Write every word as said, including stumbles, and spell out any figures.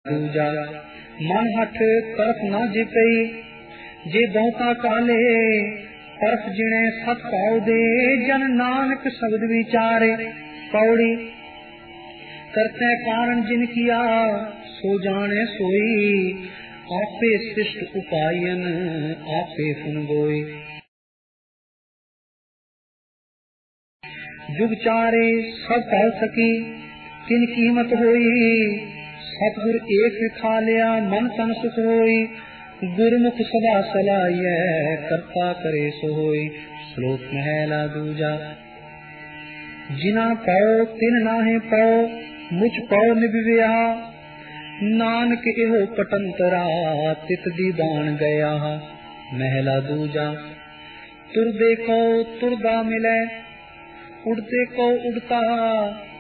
दूजा मन हठ तरफ ना जिपई जे बहुता काले तरफ जिणे सत पाव दे जन नानक शब्द विचारे। पौड़ी करते कारण जिन किया सो जाने सोई आपे शिष्ट उपायन आपे सुन गोई। जुग चारे सब पाल सकी किन कीमत होई सतगुर एक खा लिया मन तन सुख होई। गुरमुख सदा सलाहिय करता करे सो होई। श्लोक महला दूजा जिना पाओ तिन नाहे पाओ मुझ पाओ निभिया नानक एहो पटंतरा तित दीदान गया। महला दूजा तुरदे को तुरदा मिले उड़ते को उड़ता